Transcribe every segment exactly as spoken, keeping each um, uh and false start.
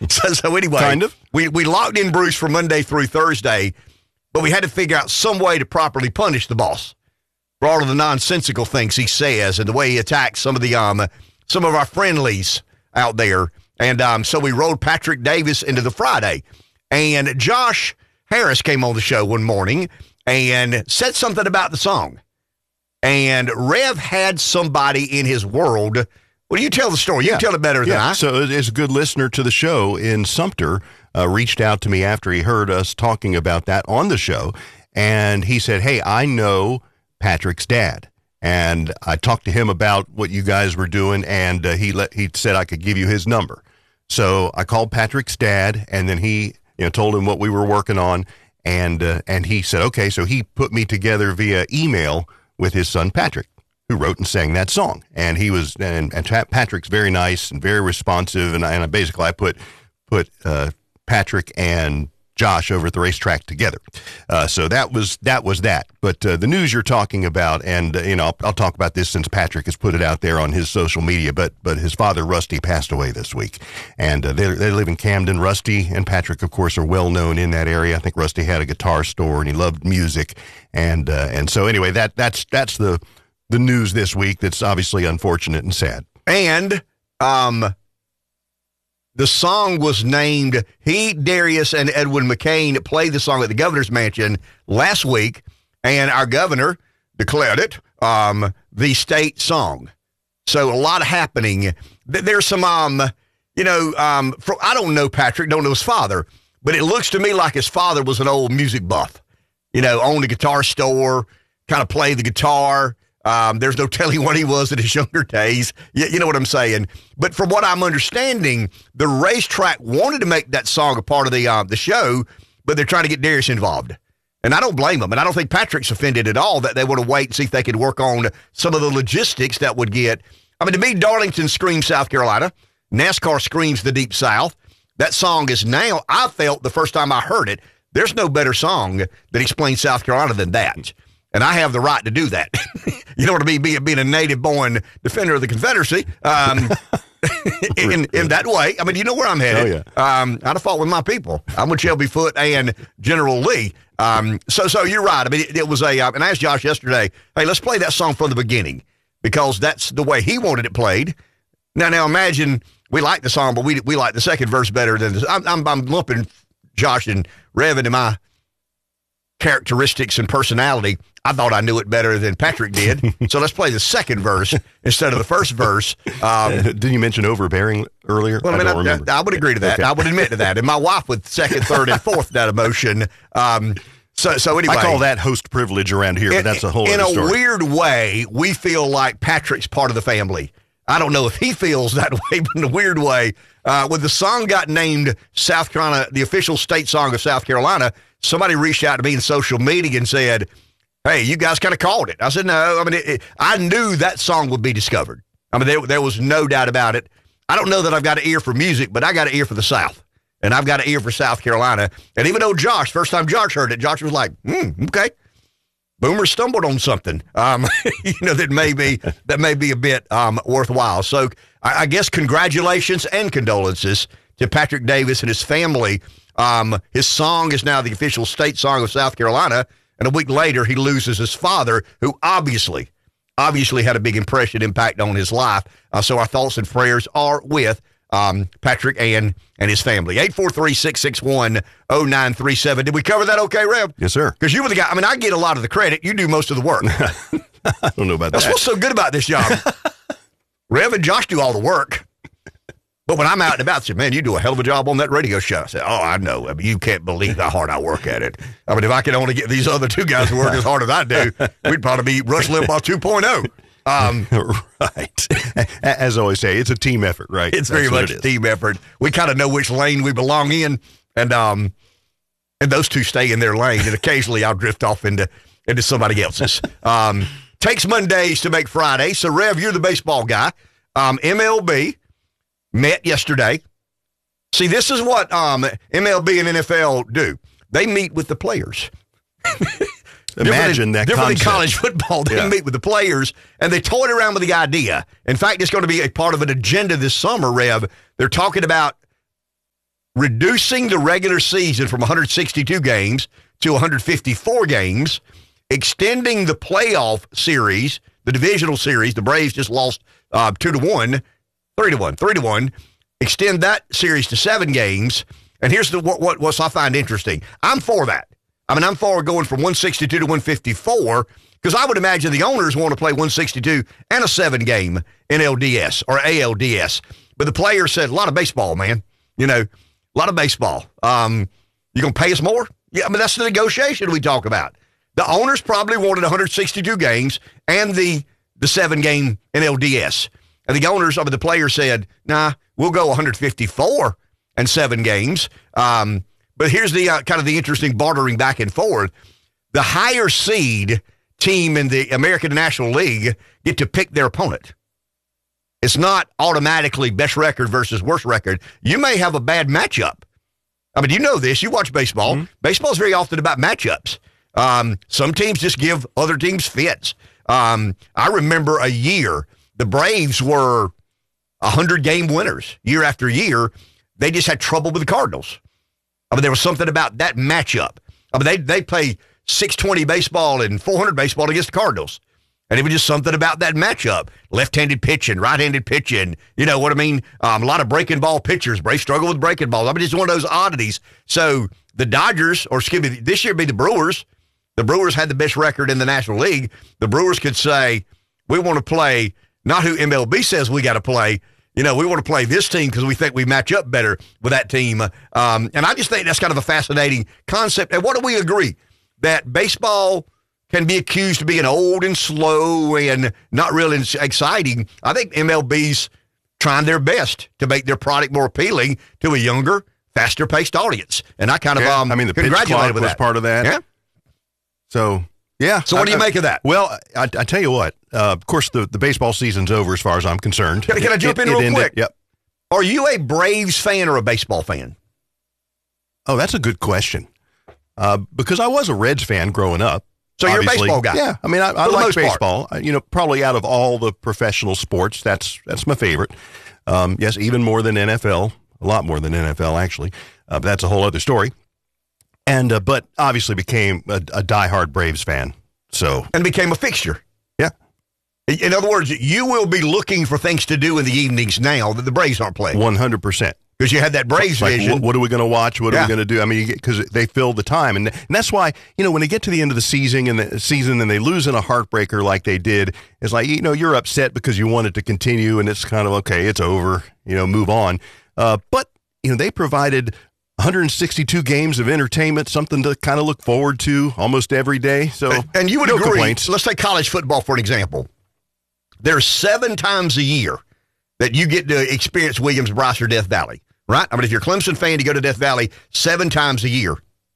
so, so anyway, kind of. We, we locked in Bruce for Monday through Thursday, but we had to figure out some way to properly punish the boss for all of the nonsensical things he says and the way he attacks some of the um some of our friendlies out there. And um, so we rolled Patrick Davis into the Friday. And Josh Harris came on the show one morning and said something about the song. And Rev had somebody in his world. Well, you tell the story. You yeah. can tell it better yeah. than I. So as a good listener to the show in Sumter, uh, reached out to me after he heard us talking about that on the show. And he said, hey, I know Patrick's dad. And I talked to him about what you guys were doing, and uh, he let he said I could give you his number. So I called Patrick's dad, and then he you know told him what we were working on, and uh, and he said, okay. So he put me together via email with his son Patrick, who wrote and sang that song. And he was and, and Patrick's very nice and very responsive, and I, and I basically I put put uh, Patrick and Josh over at the racetrack together. Uh, so that was that was that. But uh, the news you're talking about, and uh, you know, I'll, I'll talk about this since Patrick has put it out there on his social media. But but his father Rusty passed away this week, and uh, they they live in Camden. Rusty and Patrick, of course, are well known in that area. I think Rusty had a guitar store and he loved music, and uh, and so anyway, that that's that's the the news this week. That's obviously unfortunate and sad. And um. The song was named, he, Darius, and Edwin McCain played the song at the governor's mansion last week, and our governor declared it um, the state song. So a lot happening. There's some, um, you know, um, from, I don't know Patrick, don't know his father, but it looks to me like his father was an old music buff, you know, owned a guitar store, kind of played the guitar. Um, there's no telling what he was in his younger days. You, you know what I'm saying? But from what I'm understanding, the racetrack wanted to make that song a part of the uh, the show, but they're trying to get Darius involved. And I don't blame them. And I don't think Patrick's offended at all that they want to wait and see if they could work on some of the logistics that would get. I mean, to me, Darlington screams South Carolina. NASCAR screams the Deep South. That song is now, I felt the first time I heard it, there's no better song that explains South Carolina than that. And I have the right to do that. You know what I mean? Being, being a native-born defender of the Confederacy um, in in that way. I mean, you know where I'm headed. Oh, yeah. um, I'd have fought with my people. I'm with Shelby Foote and General Lee. Um, so so you're right. I mean, it, it was a, uh, and I asked Josh yesterday, hey, let's play that song from the beginning because that's the way he wanted it played. Now, now imagine we like the song, but we we like the second verse better than this. I'm, I'm, I'm lumping Josh and Rev into my characteristics and personality. I thought I knew it better than Patrick did. So let's play the second verse instead of the first verse. Um, Didn't you mention overbearing earlier? Well, I, mean, I don't I, remember. I, I would agree to that. Okay. I would admit to that. And my wife with second, third, and fourth that emotion. Um, so, so anyway. I call that host privilege around here, in, but that's a whole in other story. In a weird way, we feel like Patrick's part of the family. I don't know if he feels that way, but in a weird way, uh, when the song got named South Carolina, the official state song of South Carolina, somebody reached out to me in social media and said, hey, you guys kind of called it. I said, no. I mean, it, it, I knew that song would be discovered. I mean, there, there was no doubt about it. I don't know that I've got an ear for music, but I got an ear for the South. And I've got an ear for South Carolina. And even though Josh, first time Josh heard it, Josh was like, hmm, okay. Boomer stumbled on something, um, you know, that may be, that may be a bit um, worthwhile. So I, I guess congratulations and condolences to Patrick Davis and his family. Um, his song is now the official state song of South Carolina. And a week later, he loses his father, who obviously, obviously had a big impression, impact on his life. Uh, so our thoughts and prayers are with um, Patrick and and his family. eight four three, six six one, oh nine three seven. Did we cover that okay, Rev? Yes, sir. Because you were the guy. I mean, I get a lot of the credit. You do most of the work. I don't know about That's that. what's so good about this job. Rev and Josh do all the work. But when I'm out and about, I say, man, you do a hell of a job on that radio show. I say, oh, I know. I mean, you can't believe how hard I work at it. I mean, if I could only get these other two guys to work as hard as I do, we'd probably be Rush Limbaugh two point oh. Um, right. As I always say, it's a team effort, right? It's very much a team effort. We kind of know which lane we belong in, and um, and those two stay in their lane, and occasionally I'll drift off into, into somebody else's. Um, takes Mondays to make Fridays. So, Rev, you're the baseball guy. Um, M L B met yesterday. See, this is what um, M L B and N F L do. They meet with the players. Imagine that different concept. Than college football. They yeah. meet with the players, and they toyed around with the idea. In fact, it's going to be a part of an agenda this summer, Rev. They're talking about reducing the regular season from one hundred sixty-two games to one hundred fifty-four games, extending the playoff series, the divisional series. The Braves just lost uh, two to one, three to one, three to one. Extend that series to seven games. And here's the what what what I find interesting. I'm for that. I mean, I'm for going from one sixty-two to one fifty-four because I would imagine the owners want to play one sixty-two and a seven-game N L D S or A L D S. But the players said, a lot of baseball, man. You know, a lot of baseball. Um, you going to pay us more? Yeah, I mean, that's the negotiation we talk about. The owners probably wanted one hundred sixty-two games and the the seven-game N L D S. And the owners, I mean, the players said, nah, we'll go one hundred fifty-four and seven games. Um, but here's the uh, kind of the interesting bartering back and forth. The higher seed team in the American National League get to pick their opponent. It's not automatically best record versus worst record. You may have a bad matchup. I mean, you know this. You watch baseball. Mm-hmm. Baseball is very often about matchups. Um, some teams just give other teams fits. Um, I remember a year, the Braves were one hundred-game winners year after year. They just had trouble with the Cardinals. I mean, there was something about that matchup. I mean, they they play six twenty baseball and four hundred baseball against the Cardinals. And it was just something about that matchup. Left-handed pitching, right-handed pitching. You know what I mean? Um, a lot of breaking ball pitchers. Braves struggle with breaking balls. I mean, it's one of those oddities. So the Dodgers, or excuse me, this year it'd be the Brewers. The Brewers had the best record in the National League. The Brewers could say, we want to play not who M L B says we got to play. You know, we want to play this team because we think we match up better with that team. Um, and I just think that's kind of a fascinating concept. And what do we agree? That baseball can be accused of being old and slow and not really exciting. I think M L B's trying their best to make their product more appealing to a younger, faster-paced audience. And I kind of yeah, um, I mean, the pitch clock was that. part of that. Yeah. So, yeah. So what do you I, make of that? Well, I, I tell you what. Uh, of course, the, the baseball season's over as far as I'm concerned. Can, can I jump it, in it real ended, quick? Yep. Are you a Braves fan or a baseball fan? Oh, that's a good question. Uh, because I was a Reds fan growing up. So you're obviously. a baseball guy? Yeah. I mean, I, I like baseball. Part. You know, probably out of all the professional sports, that's that's my favorite. Um, yes, even more than N F L. A lot more than N F L, actually. Uh, but that's a whole other story. And uh, but obviously became a, a diehard Braves fan. So and became a fixture. Yeah. In other words, you will be looking for things to do in the evenings now that the Braves aren't playing. one hundred percent. Because you had that Braves like, vision. What, what are we going to watch? What yeah. are we going to do? I mean, because they fill the time. And, and that's why, you know, when they get to the end of the season and the season and they lose in a heartbreaker like they did, it's like, you know, you're upset because you want it to continue and it's kind of, okay, it's over, you know, move on. Uh, but, you know, they provided one hundred sixty-two games of entertainment, something to kind of look forward to almost every day. So, and, and you would no agree, complaints. Let's take college football for an example. There's seven times a year that you get to experience Williams-Brice or Death Valley, right? I mean, if you're a Clemson fan, you go to Death Valley seven times a year.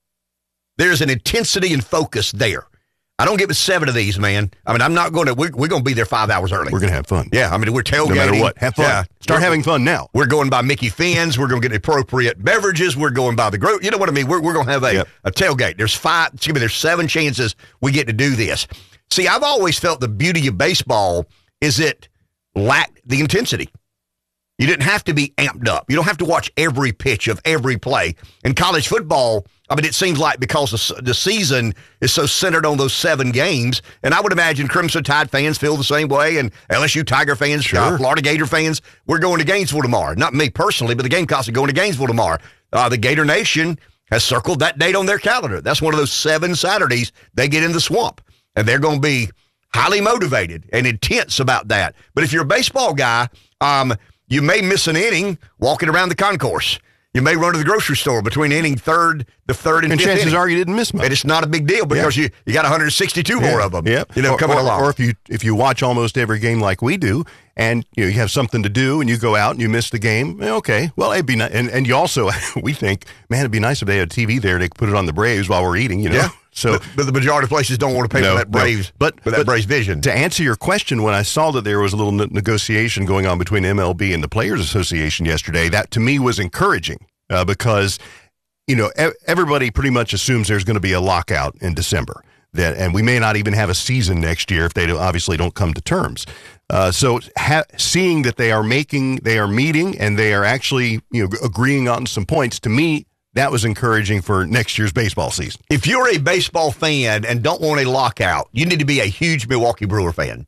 There's an intensity and focus there. I don't get with seven of these, man. I mean, I'm not going to, we're, we're going to be there five hours early. We're going to have fun. Yeah, I mean, we're tailgating. No matter what, have fun. Yeah. Start having fun now. We're going by Mickey Finn's. We're going to get appropriate beverages. We're going by the group. You know what I mean? We're, we're going to have a, yep. a tailgate. There's five, excuse me, there's seven chances we get to do this. See, I've always felt the beauty of baseball is it lacked the intensity. You didn't have to be amped up. You don't have to watch every pitch of every play. In college football, I mean, it seems like because the, the season is so centered on those seven games, and I would imagine Crimson Tide fans feel the same way, and L S U Tiger fans, sure. uh, Florida Gator fans, we're going to Gainesville tomorrow. Not me personally, but the Gamecocks are going to Gainesville tomorrow. Uh, the Gator Nation has circled that date on their calendar. That's one of those seven Saturdays they get in the swamp, and they're going to be highly motivated and intense about that. But if you're a baseball guy, um, you may miss an inning walking around the concourse. You may run to the grocery store between inning third, the third and, and fifth chances inning. are you didn't miss much. And it's not a big deal because yeah. you, you got one hundred sixty-two yeah. more of them. Yep. You know, or, coming or, along. Or if you if you watch almost every game like we do, and you know you have something to do, and you go out and you miss the game, okay. Well, it'd be nice. And and you also we think, man, it'd be nice if they had T V there. They could put it on the Braves while we're eating. You know. Yeah. So, but, but the majority of places don't want to pay no, for that Braves, no. but for that but Braves vision. To answer your question, when I saw that there was a little ne- negotiation going on between M L B and the Players Association yesterday, that to me was encouraging uh, because you know e- everybody pretty much assumes there's going to be a lockout in December, that, and we may not even have a season next year if they do, obviously don't come to terms. Uh, so ha- seeing that they are making, they are meeting, and they are actually, you know, agreeing on some points, to me, that was encouraging for next year's baseball season. If you're a baseball fan and don't want a lockout, you need to be a huge Milwaukee Brewer fan.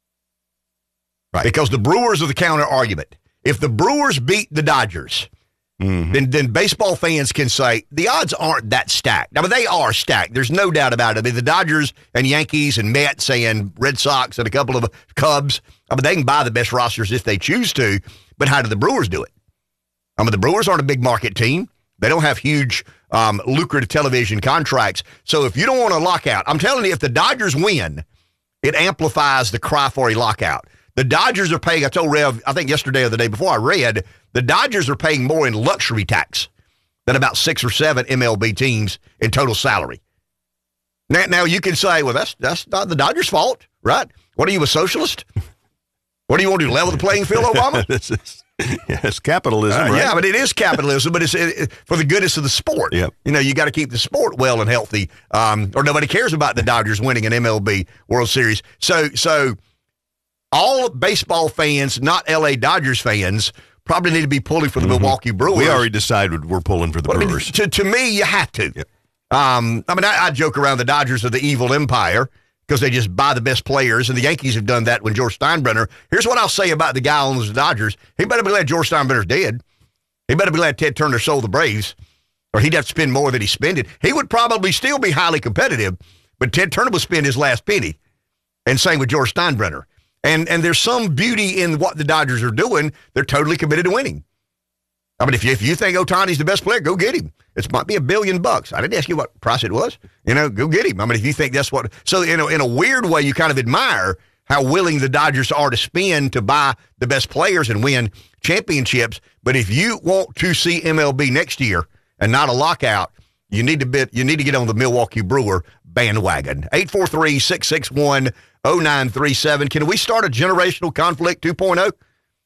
Right. Because the Brewers are the counter argument. If the Brewers beat the Dodgers, mm-hmm. then, then baseball fans can say the odds aren't that stacked. Now, but they are stacked. There's no doubt about it. I mean, the Dodgers and Yankees and Mets and Red Sox and a couple of Cubs, I mean, they can buy the best rosters if they choose to, but how do the Brewers do it? I mean, the Brewers aren't a big market team. They don't have huge, um, lucrative television contracts. So if you don't want a lockout, I'm telling you, if the Dodgers win, it amplifies the cry for a lockout. The Dodgers are paying, I told Rev, I think yesterday or the day before I read, the Dodgers are paying more in luxury tax than about six or seven M L B teams in total salary. Now, now you can say, well, that's that's not the Dodgers' fault, right? What are you, a socialist? What do you want to do, level the playing field, Obama? This is, yes, capitalism, uh, right? Yeah, but it is capitalism, but it's it, it, for the goodness of the sport. Yep. You know, you got to keep the sport well and healthy, um, or nobody cares about the Dodgers winning an M L B World Series. So, so all baseball fans, not L A Dodgers fans, probably need to be pulling for the mm-hmm. Milwaukee Brewers. We already decided we're pulling for the well, Brewers. I mean, to, to me, you have to. Yep. Um, I mean, I, I joke around the Dodgers are the evil empire because they just buy the best players, and the Yankees have done that when George Steinbrenner. Here's what I'll say about the guy on the Dodgers. He better be glad George Steinbrenner's dead. He better be glad Ted Turner sold the Braves, or he'd have to spend more than he spent it. He would probably still be highly competitive, but Ted Turner would spend his last penny. And same with George Steinbrenner. And and there's some beauty in what the Dodgers are doing. They're totally committed to winning. I mean, if you, if you think Ohtani's the best player, go get him. It might be a billion bucks. I didn't ask you what price it was. You know, go get him. I mean, if you think that's what. So, in a, in a weird way, you kind of admire how willing the Dodgers are to spend to buy the best players and win championships. But if you want to see M L B next year and not a lockout, you need to bit, you need to get on the Milwaukee Brewer bandwagon. eight four three, six six one, oh nine three seven. Can we start a generational conflict two point oh?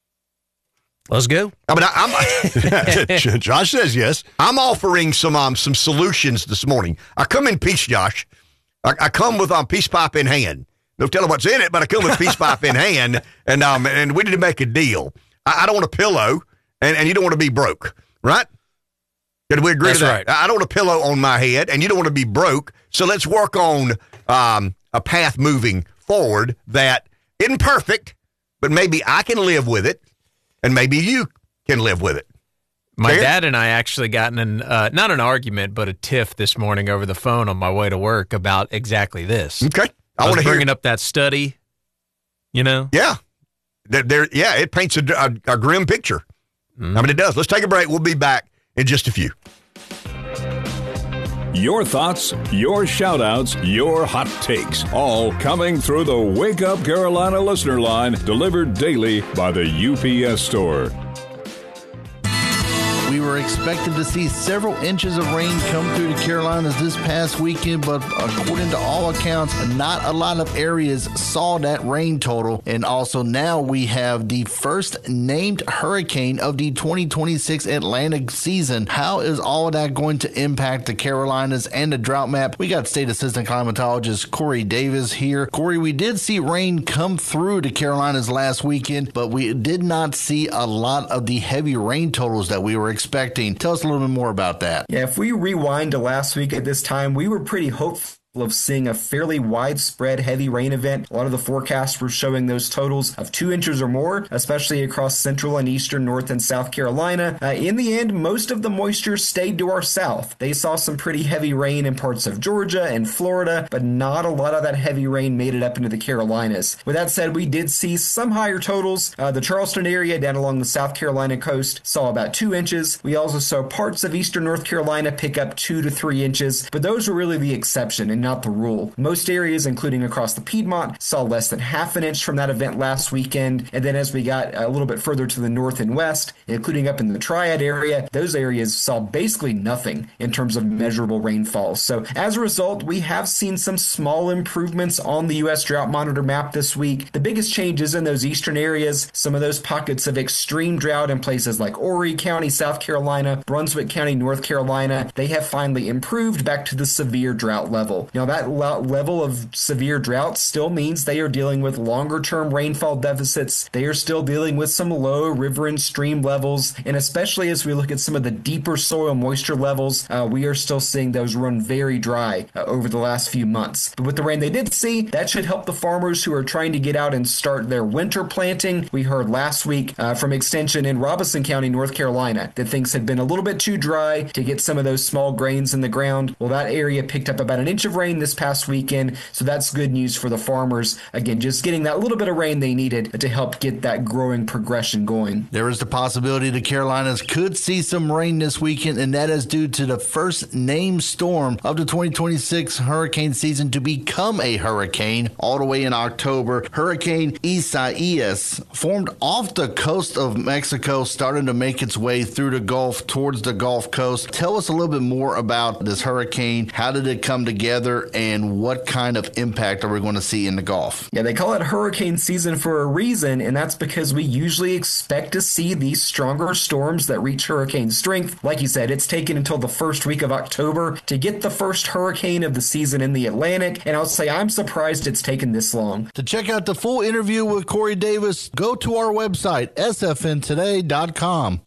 Let's go. I mean, I, I'm, Josh says yes. I'm offering some um, some solutions this morning. I come in peace, Josh. I, I come with um, peace pipe in hand. Don't tell them what's in it, but I come with peace pipe in hand, and um and we need to make a deal. I, I don't want a pillow, and, and you don't want to be broke, right? Did we agree That's to that? Right. I don't want a pillow on my head, and you don't want to be broke. So let's work on um, a path moving forward that isn't perfect, but maybe I can live with it. And maybe you can live with it. My Fair? dad and I actually got in an, uh, not an argument, but a tiff this morning over the phone on my way to work about exactly this. Okay. I, I want was to bringing hear. up that study, you know? Yeah. There, there, yeah, it paints a, a, a grim picture. Mm. I mean, it does. Let's take a break. We'll be back in just a few. Your thoughts, your shout-outs, your hot takes, all coming through the Wake Up Carolina listener line, delivered daily by the U P S Store. We were expecting to see several inches of rain come through the Carolinas this past weekend, but according to all accounts, not a lot of areas saw that rain total. And also now we have the first named hurricane of the twenty twenty-six Atlantic season. How is all of that going to impact the Carolinas and the drought map? We got State Assistant Climatologist Corey Davis here. Corey, we did see rain come through the Carolinas last weekend, but we did not see a lot of the heavy rain totals that we were expecting. expecting. Tell us a little bit more about that. Yeah, if we rewind to last week at this time, we were pretty hopeful of seeing a fairly widespread heavy rain event. A lot of the forecasts were showing those totals of two inches or more, especially across central and eastern North and South Carolina. Uh, in the end, most of the moisture stayed to our south. They saw some pretty heavy rain in parts of Georgia and Florida, but not a lot of that heavy rain made it up into the Carolinas. With that said, we did see some higher totals. Uh, the Charleston area down along the South Carolina coast saw about two inches. We also saw parts of eastern North Carolina pick up two to three inches, but those were really the exception and not the rule. Most areas, including across the Piedmont, saw less than half an inch from that event last weekend. And then as we got a little bit further to the north and west, including up in the Triad area, those areas saw basically nothing in terms of measurable rainfall. So as a result, we have seen some small improvements on the U S Drought Monitor map this week. The biggest changes in those eastern areas, some of those pockets of extreme drought in places like Horry County, South Carolina, Brunswick County, North Carolina, they have finally improved back to the severe drought level. Now, that lo- level of severe drought still means they are dealing with longer-term rainfall deficits. They are still dealing with some low river and stream levels, and especially as we look at some of the deeper soil moisture levels, uh, we are still seeing those run very dry uh, over the last few months. But with the rain they did see, that should help the farmers who are trying to get out and start their winter planting. We heard last week uh, from Extension in Robeson County, North Carolina, that things had been a little bit too dry to get some of those small grains in the ground. Well, that area picked up about an inch of rain this past weekend, so that's good news for the farmers. Again, just getting that little bit of rain they needed to help get that growing progression going. There is the possibility the Carolinas could see some rain this weekend, and that is due to the first named storm of the twenty twenty-six hurricane season to become a hurricane all the way in October. Hurricane Isaias formed off the coast of Mexico, starting to make its way through the Gulf towards the Gulf Coast. Tell us a little bit more about this hurricane. How did it come together, and what kind of impact are we going to see in the Gulf? Yeah, they call it hurricane season for a reason, and that's because we usually expect to see these stronger storms that reach hurricane strength. Like you said, it's taken until the first week of October to get the first hurricane of the season in the Atlantic, and I'll say I'm surprised it's taken this long. To check out the full interview with Corey Davis, go to our website, s f n today dot com.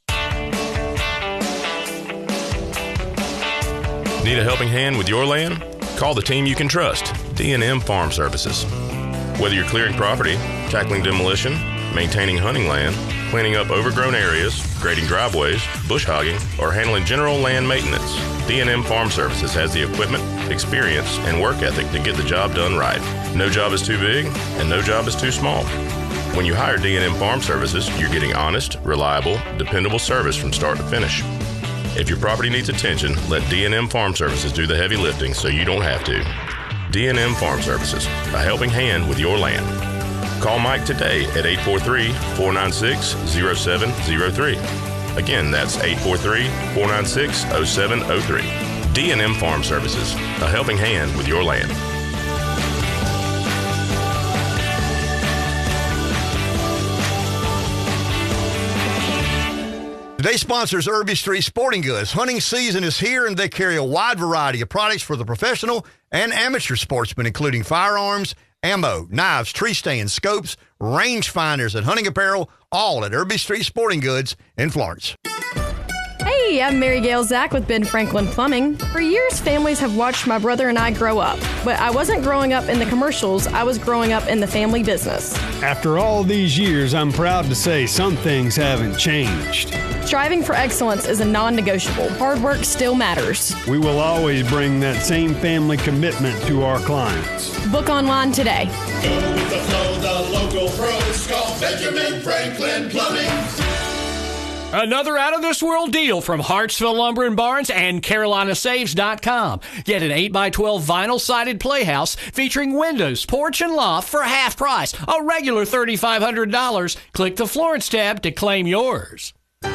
Need a helping hand with your land? Call the team you can trust, D and M Farm Services. Whether you're clearing property, tackling demolition, maintaining hunting land, cleaning up overgrown areas, grading driveways, bush hogging, or handling general land maintenance, D and M Farm Services has the equipment, experience, and work ethic to get the job done right. No job is too big, and no job is too small. When you hire D and M Farm Services, you're getting honest, reliable, dependable service from start to finish. If your property needs attention, let D and M Farm Services do the heavy lifting so you don't have to. D and M Farm Services, a helping hand with your land. Call Mike today at eight four three, four nine six, zero seven zero three. Again, that's eight four three, four nine six, zero seven zero three. D and M Farm Services, a helping hand with your land. Today's sponsor is Irby Street Sporting Goods. Hunting season is here, and they carry a wide variety of products for the professional and amateur sportsmen, including firearms, ammo, knives, tree stands, scopes, range finders, and hunting apparel, all at Irby Street Sporting Goods in Florence. Hey, I'm Mary Gail Zach with Ben Franklin Plumbing. For years, families have watched my brother and I grow up, but I wasn't growing up in the commercials, I was growing up in the family business. After all these years, I'm proud to say some things haven't changed. Striving for excellence is a non-negotiable. Hard work still matters. We will always bring that same family commitment to our clients. Book online today. Go with the flow, the local pros call Benjamin Franklin Plumbing. Another out-of-this-world deal from Hartsville Lumber and Barns and Carolina Saves dot com. Get an eight by twelve vinyl-sided playhouse featuring windows, porch, and loft for half price, a regular three thousand five hundred dollars. Click the Florence tab to claim yours.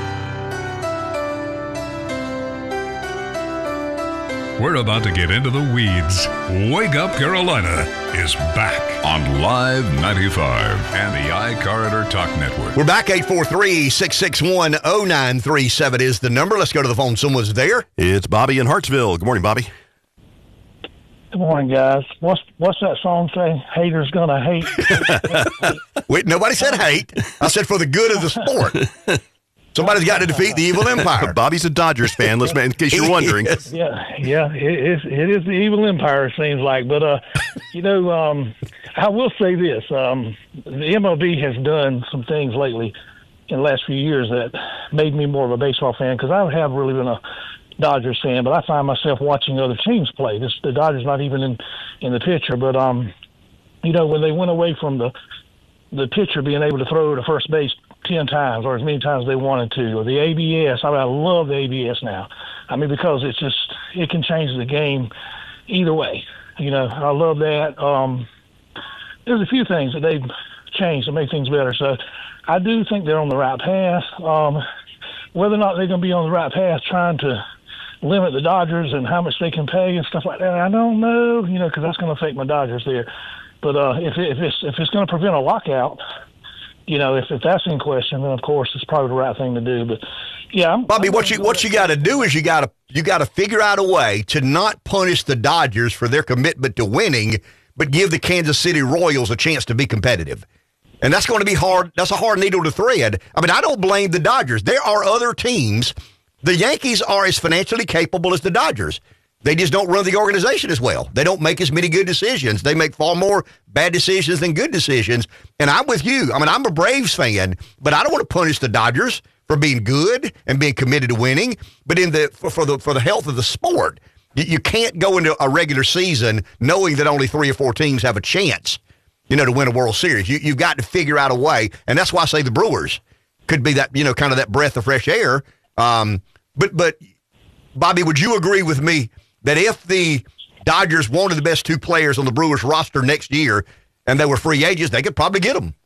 We're about to get into the weeds. Wake Up Carolina is back on Live ninety-five and the iCorridor Talk Network. We're back. Eight four three, six six one, zero nine three seven is the number. Let's go to the phone. Someone's there. It's Bobby in Hartsville. Good morning, Bobby. Good morning, guys. What's what's that song say? Haters gonna hate. Wait, nobody said hate. I said for the good of the sport. Somebody's got to defeat the evil empire. Bobby's a Dodgers fan, let's in case you're wondering. Yes. Yeah, yeah, it is. It is the evil empire. It seems like, but uh, you know, um, I will say this: um, the M L B has done some things lately in the last few years that made me more of a baseball fan, because I have really been a Dodgers fan, but I find myself watching other teams play. This, the Dodgers not even in in the picture, but um, you know, when they went away from the the pitcher being able to throw to first base ten times or as many times as they wanted to, or the A B S. I mean, I love the A B S now. I mean, because it's just, it can change the game either way. You know, I love that. Um, there's a few things that they've changed to make things better. So I do think they're on the right path. Um, whether or not they're going to be on the right path trying to limit the Dodgers and how much they can pay and stuff like that, I don't know, you know, because that's going to affect my Dodgers there. But uh, if, it, if it's if it's going to prevent a lockout, you know, if, if that's in question, then of course it's probably the right thing to do. But Yeah, I'm, Bobby, I'm what you what you got to do is you got to you got to figure out a way to not punish the Dodgers for their commitment to winning, but give the Kansas City Royals a chance to be competitive. And that's going to be hard. That's a hard needle to thread. I mean, I don't blame the Dodgers. There are other teams. The Yankees are as financially capable as the Dodgers. They just don't run the organization as well. They don't make as many good decisions. They make far more bad decisions than good decisions. And I'm with you. I mean, I'm a Braves fan, but I don't want to punish the Dodgers for being good and being committed to winning. But in the for, for the for the health of the sport, you, you can't go into a regular season knowing that only three or four teams have a chance, you know, to win a World Series. You, you've got to figure out a way, and that's why I say the Brewers could be that, you know, kind of that breath of fresh air. Um, but but Bobby, would you agree with me that if the Dodgers wanted the best two players on the Brewers roster next year and they were free agents, they could probably get them?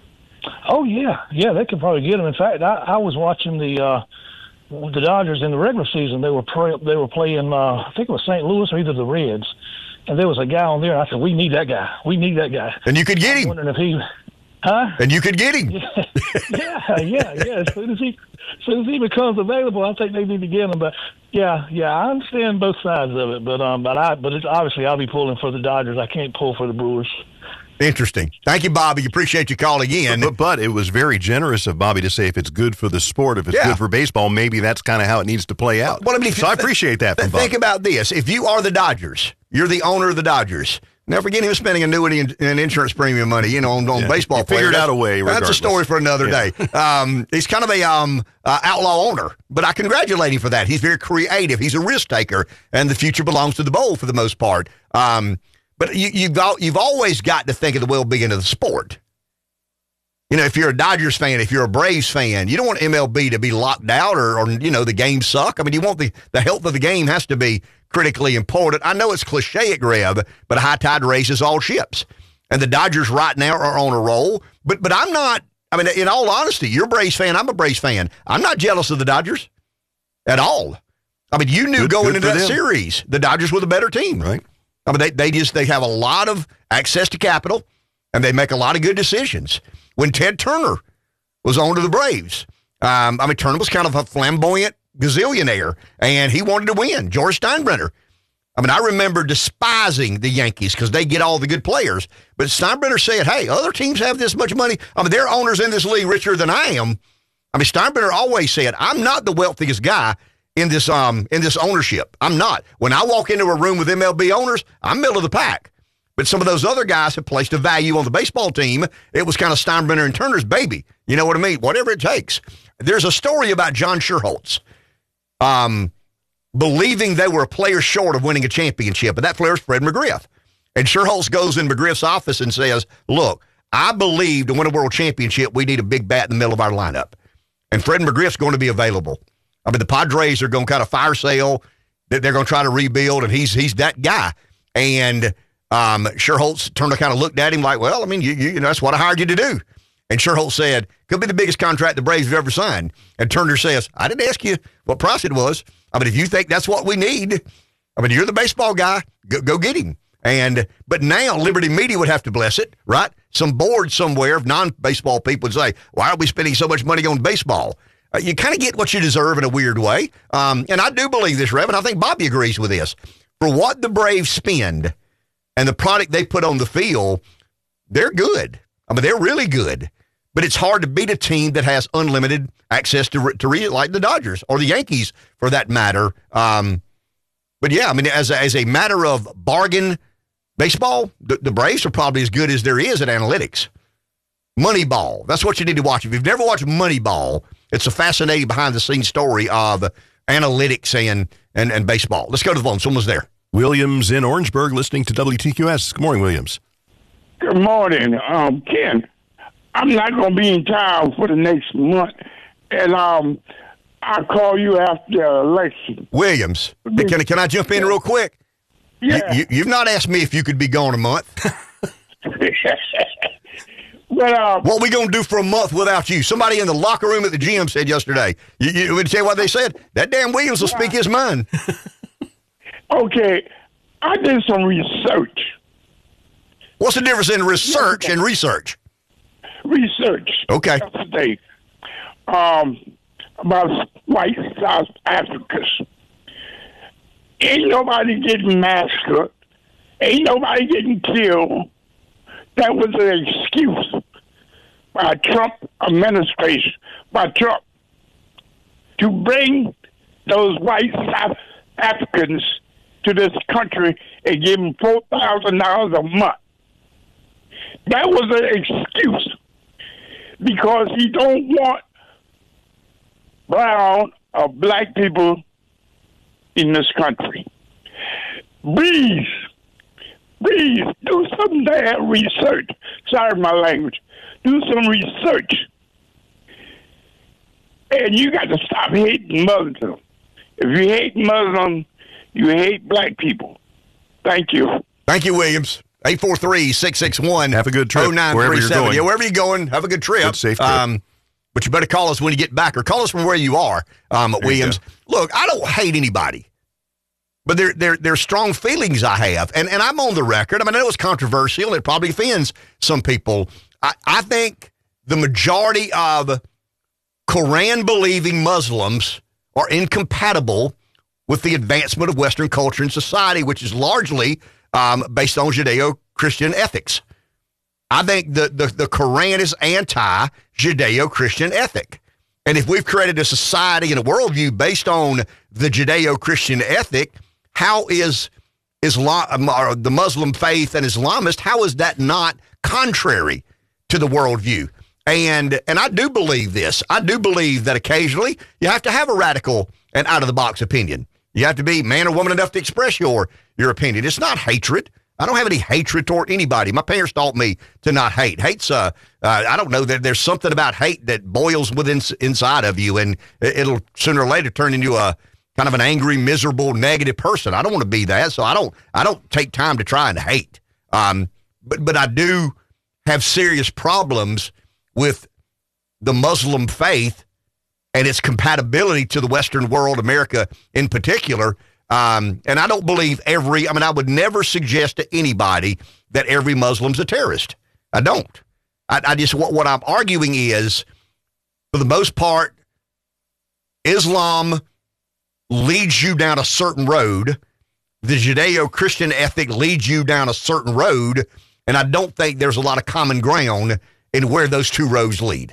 Oh yeah, yeah, they could probably get them. In fact, I, I was watching the uh, the Dodgers in the regular season. They were pre- they were playing. Uh, I think it was Saint Louis or either the Reds, and there was a guy on there. And I said, "We need that guy. We need that guy." And you could get I'm him. Wondering if he, huh? And you could get him. Yeah, yeah, yeah, yeah. As soon as he, as soon as he becomes available, I think they need to get him. But yeah, yeah, I understand both sides of it. But um, but I, but it's obviously I'll be pulling for the Dodgers. I can't pull for the Brewers. Interesting. Thank you, Bobby. Appreciate you calling in. But, but it was very generous of Bobby to say if it's good for the sport, if it's Yeah. good for baseball, maybe that's kind of how it needs to play out. Well, I mean, if so you- I appreciate that from Bobby. Think about this. If you are the Dodgers, you're the owner of the Dodgers. Never forget he was spending annuity and, and insurance premium money, you know, on, on Yeah. baseball He players. figured That's- out a way That's a regardless. story for another Yeah. day. Um, he's kind of a um, uh, outlaw owner, but I congratulate him for that. He's very creative. He's a risk taker, and the future belongs to the bowl for the most part. Um, but you, you've got, you've always got to think of the well-being of the sport. You know, if you're a Dodgers fan, if you're a Braves fan, you don't want M L B to be locked out or, or you know, the game suck. I mean, you want the, the health of the game has to be critically important. I know it's cliche at Greb, but a high tide raises all ships. And the Dodgers right now are on a roll. But but I'm not, I mean, in all honesty, you're a Braves fan, I'm a Braves fan. I'm not jealous of the Dodgers at all. I mean, you knew Good- going good into for that them. series, the Dodgers were the better team. Right. I mean, they, they just, they have a lot of access to capital, and they make a lot of good decisions. When Ted Turner was on to the Braves, um, I mean, Turner was kind of a flamboyant gazillionaire, and he wanted to win. George Steinbrenner. I mean, I remember despising the Yankees because they get all the good players. But Steinbrenner said, hey, other teams have this much money. I mean, they're owners in this league richer than I am. I mean, Steinbrenner always said, I'm not the wealthiest guy in this um in this ownership. I'm not. When I walk into a room with M L B owners, I'm middle of the pack. But some of those other guys have placed a value on the baseball team. It was kind of Steinbrenner and Turner's baby. You know what I mean? Whatever it takes. There's a story about John Schuerholz um, believing they were a player short of winning a championship, and that player is Fred McGriff. And Schuerholz goes in McGriff's office and says, look, I believe to win a world championship, we need a big bat in the middle of our lineup. And Fred McGriff's going to be available. I mean, the Padres are going to kind of fire sale. They're going to try to rebuild, and he's he's that guy. And um, Schuerholz Turner kind of looked at him like, well, I mean, you, you, you know, that's what I hired you to do. And Schuerholz said, could be the biggest contract the Braves have ever signed. And Turner says, I didn't ask you what price it was. I mean, if you think that's what we need, I mean, you're the baseball guy, go, go get him. And but now Liberty Media would have to bless it, right? Some board somewhere of non-baseball people would say, why are we spending so much money on baseball? Uh, you kind of get what you deserve in a weird way. Um, and I do believe this, Rev, and I think Bobby agrees with this. For what the Braves spend and the product they put on the field, they're good. I mean, they're really good. But it's hard to beat a team that has unlimited access to to re, like the Dodgers or the Yankees, for that matter. Um, but yeah, I mean, as a, as a matter of bargain baseball, the, the Braves are probably as good as there is at analytics. Moneyball, that's what you need to watch. If you've never watched Moneyball, it's a fascinating behind-the-scenes story of analytics and, and, and baseball. Let's go to the phone. Someone's there. Williams in Orangeburg listening to W T Q S. Good morning, Williams. Good morning, um, Ken. I'm not going to be in town for the next month, and um, I'll call you after the election. Williams, hey, can, can I jump in real quick? Yeah. You, you, you've not asked me if you could be gone a month. But, uh, what we going to do for a month without you? Somebody in the locker room at the gym said yesterday. You, you want to tell you what they said? That damn Williams will speak his mind. Okay, I did some research. What's the difference in research and research? Research. Okay. Yesterday, um, about white South Africans. Ain't nobody getting massacred. Ain't nobody getting killed. That was an excuse by Trump administration, by Trump, to bring those white South Africans to this country and give them four thousand dollars a month. That was an excuse because he don't want brown or black people in this country. Please, please do some damn research. Sorry, my language. Do some research. And you got to stop hating Muslims. If you hate Muslims, you hate black people. Thank you. Thank you, Williams. eight four three, six six one, have a good trip oh nine wherever three you're seven. going. Yeah, wherever you're going, have a good trip. Good, safe trip. Um, but you better call us when you get back, or call us from where you are, um, Williams. Look, I don't hate anybody, but there, there, there's strong feelings I have, and, and I'm on the record. I mean, I know it's controversial. It probably offends some people. I, I think the majority of Quran-believing Muslims are incompatible with the advancement of Western culture and society, which is largely um, based on Judeo-Christian ethics. I think the, the, the Quran is anti-Judeo-Christian ethic. And if we've created a society and a worldview based on the Judeo-Christian ethic, how is Islam, or the Muslim faith and Islamist, how is that not contrary to the worldview? And and I do believe this. I do believe that occasionally you have to have a radical and out-of-the-box opinion. You have to be man or woman enough to express your, your opinion. It's not hatred. I don't have any hatred toward anybody. My parents taught me to not hate. Hate's, uh, uh, I don't know, there, there's something about hate that boils within inside of you, and it'll sooner or later turn into a kind of an angry, miserable, negative person. I don't want to be that, so I don't I don't take time to try and hate. Um, but but I do have serious problems with the Muslim faith and its compatibility to the Western world, America in particular. Um, and I don't believe every, I mean, I would never suggest to anybody that every Muslim's a terrorist. I don't. I, I just, what, what I'm arguing is, for the most part, Islam leads you down a certain road. The Judeo-Christian ethic leads you down a certain road. And I don't think there's a lot of common ground in where those two roads lead.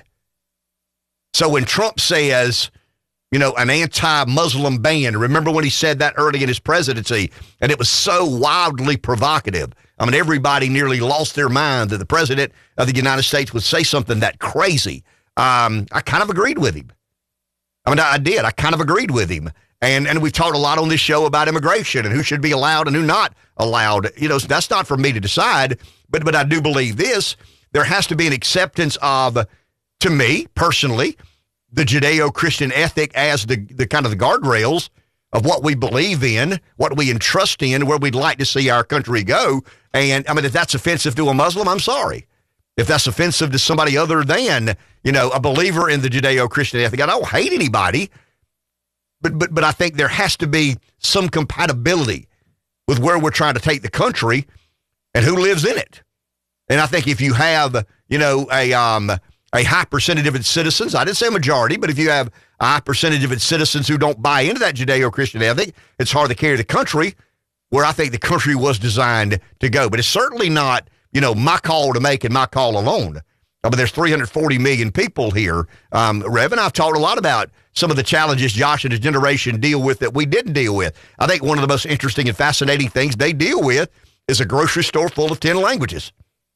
So when Trump says, you know, an anti-Muslim ban, remember when he said that early in his presidency, and it was so wildly provocative. I mean, everybody nearly lost their mind that the president of the United States would say something that crazy. Um, I kind of agreed with him. I mean, I, I did. I kind of agreed with him. And and we've talked a lot on this show about immigration and who should be allowed and who not allowed. You know, that's not for me to decide, but but I do believe this. There has to be an acceptance of, to me personally, the Judeo-Christian ethic as the, the kind of the guardrails of what we believe in, what we entrust in, where we'd like to see our country go. And I mean, if that's offensive to a Muslim, I'm sorry. If that's offensive to somebody other than, you know, a believer in the Judeo-Christian ethic, I don't hate anybody, but but but I think there has to be some compatibility with where we're trying to take the country and who lives in it. And I think if you have, you know, a um. a high percentage of its citizens, I didn't say a majority, but if you have a high percentage of its citizens who don't buy into that Judeo-Christian ethic, it's hard to carry the country where I think the country was designed to go. But it's certainly not, you know, my call to make and my call alone. I mean, there's three hundred forty million people here, um, Rev, and I've talked a lot about some of the challenges Josh and his generation deal with that we didn't deal with. I think one of the most interesting and fascinating things they deal with is a grocery store full of ten languages.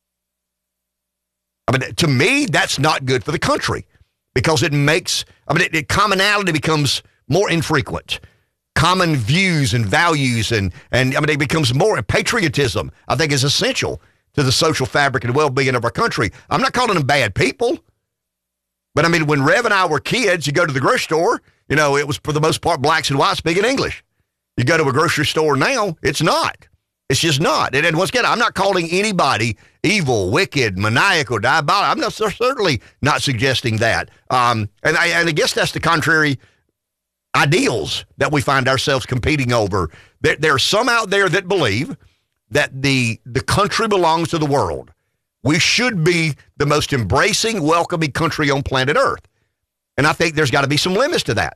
I mean, to me, that's not good for the country because it makes, I mean, it, it, commonality becomes more infrequent. Common views and values and, and I mean, it becomes more, patriotism, I think, is essential to the social fabric and well-being of our country. I'm not calling them bad people, but I mean, when Rev and I were kids, you go to the grocery store, you know, it was for the most part blacks and whites speaking English. You go to a grocery store now, it's not. It's just not. And, and once again, I'm not calling anybody evil, wicked, maniacal, diabolical. I'm not, certainly not suggesting that. Um, and, I, and I guess that's the contrary ideals that we find ourselves competing over. There, there are some out there that believe that the, the country belongs to the world. We should be the most embracing, welcoming country on planet Earth. And I think there's got to be some limits to that.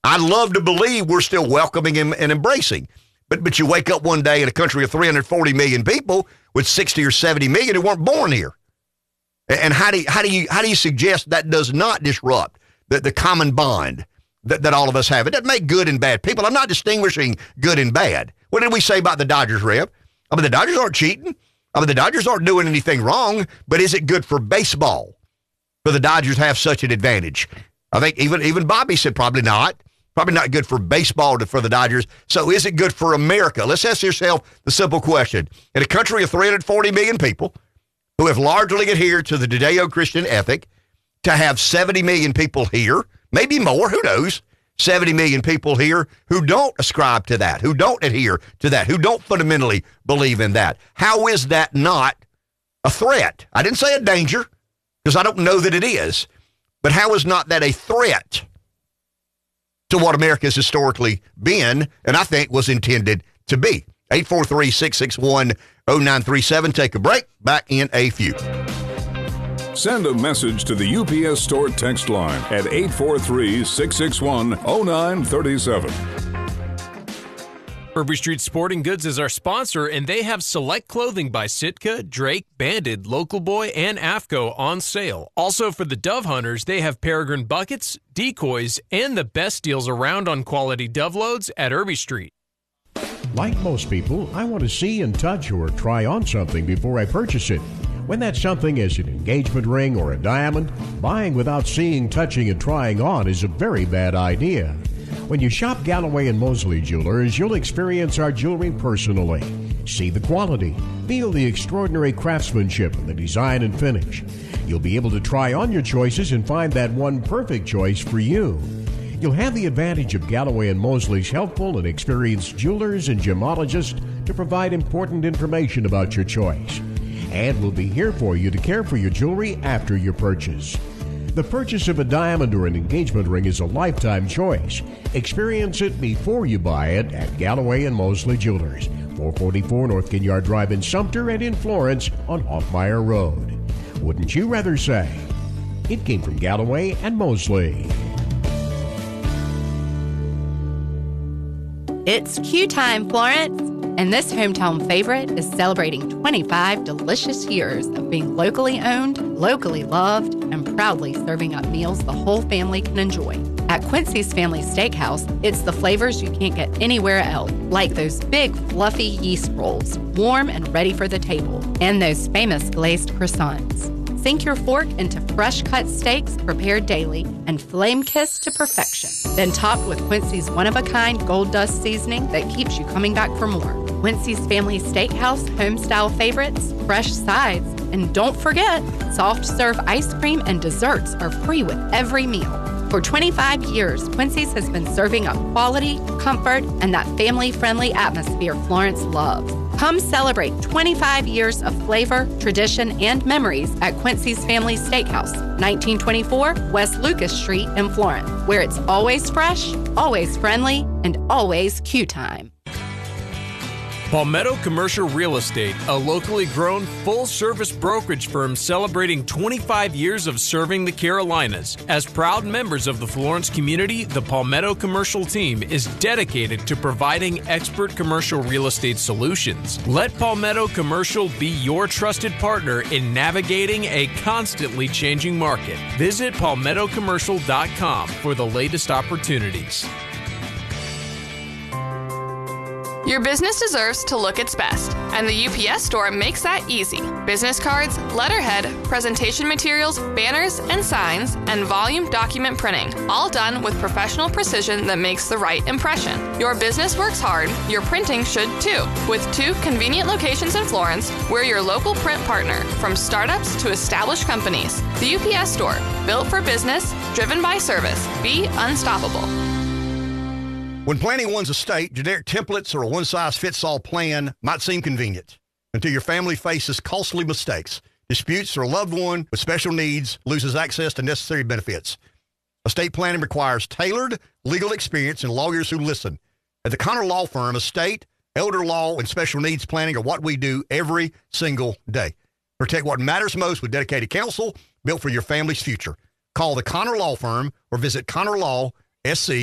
I love to believe we're still welcoming and, and embracing. But but you wake up one day in a country of three hundred forty million people with sixty or seventy million who weren't born here. And how do you, how do you how do you suggest that does not disrupt the, the common bond that, that all of us have? It doesn't make good and bad people. I'm not distinguishing good and bad. What did we say about the Dodgers, Rev? I mean, the Dodgers aren't cheating. I mean, the Dodgers aren't doing anything wrong. But is it good for baseball for the Dodgers to have such an advantage? I think even even Bobby said probably not. Probably not good for baseball to, for the Dodgers. So is it good for America? Let's ask yourself the simple question. In a country of three hundred forty million people who have largely adhered to the Judeo-Christian ethic, to have seventy million people here, maybe more, who knows, seventy million people here who don't ascribe to that, who don't adhere to that, who don't fundamentally believe in that. How is that not a threat? I didn't say a danger, because I don't know that it is. But how is not that a threat to what America has historically been, and I think was intended to be? eight four three, six six one, zero nine three seven. Take a break. Back in a few. Send a message to the U P S Store text line at eight four three, six six one, zero nine three seven. Irby Street Sporting Goods is our sponsor, and they have select clothing by Sitka, Drake, Banded, Local Boy, and AFCO on sale. Also for the dove hunters, they have Peregrine buckets, decoys, and the best deals around on quality dove loads at Irby Street. Like most people, I want to see and touch or try on something before I purchase it. When that something is an engagement ring or a diamond, buying without seeing, touching, and trying on is a very bad idea. When you shop Galloway and Mosley Jewelers, you'll experience our jewelry personally. See the quality, feel the extraordinary craftsmanship and the design and finish. You'll be able to try on your choices and find that one perfect choice for you. You'll have the advantage of Galloway and Mosley's helpful and experienced jewelers and gemologists to provide important information about your choice. And we'll be here for you to care for your jewelry after your purchase. The purchase of a diamond or an engagement ring is a lifetime choice. Experience it before you buy it at Galloway and Mosley Jewelers, four forty-four North Ginyard Drive in Sumter and in Florence on Hoffmeyer Road. Wouldn't you rather say it came from Galloway and Mosley? It's Q time, Florence, and this hometown favorite is celebrating twenty-five delicious years of being locally owned, locally loved, and proudly serving up meals the whole family can enjoy. At Quincy's Family Steakhouse, it's the flavors you can't get anywhere else, like those big, fluffy yeast rolls, warm and ready for the table, and those famous glazed croissants. Sink your fork into fresh-cut steaks prepared daily and flame-kissed to perfection. Then topped with Quincy's one-of-a-kind gold dust seasoning that keeps you coming back for more. Quincy's Family Steakhouse home-style favorites, fresh sides, and don't forget, soft-serve ice cream and desserts are free with every meal. For twenty-five years, Quincy's has been serving up quality, comfort, and that family-friendly atmosphere Florence loves. Come celebrate twenty-five years of flavor, tradition, and memories at Quincy's Family Steakhouse, nineteen twenty-four West Lucas Street in Florence, where it's always fresh, always friendly, and always Q time. Palmetto Commercial Real Estate, a locally grown, full-service brokerage firm celebrating twenty-five years of serving the Carolinas. As proud members of the Florence community, the Palmetto Commercial team is dedicated to providing expert commercial real estate solutions. Let Palmetto Commercial be your trusted partner in navigating a constantly changing market. Visit palmetto commercial dot com for the latest opportunities. Your business deserves to look its best, and the U P S Store makes that easy. Business cards, letterhead, presentation materials, banners, and signs, and volume document printing, all done with professional precision that makes the right impression. Your business works hard, your printing should too. With two convenient locations in Florence, we're your local print partner, from startups to established companies. The U P S Store, built for business, driven by service. Be unstoppable. When planning one's estate, generic templates or a one-size-fits-all plan might seem convenient until your family faces costly mistakes, disputes, or a loved one with special needs loses access to necessary benefits. Estate planning requires tailored legal experience and lawyers who listen. At the Connor Law Firm, estate, elder law, and special needs planning are what we do every single day. Protect what matters most with dedicated counsel built for your family's future. Call the Connor Law Firm or visit connor law s c